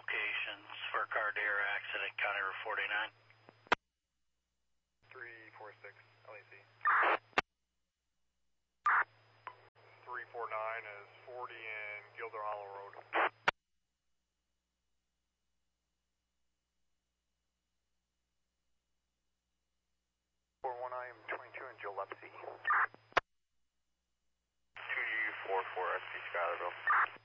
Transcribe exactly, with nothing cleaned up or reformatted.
locations for car to air accident, County Route forty-nine. three four six, L E C. three four nine is forty and Gilder Hollow Road. four one, I am twenty-two in Gillespie. two four four S P Schuylerville.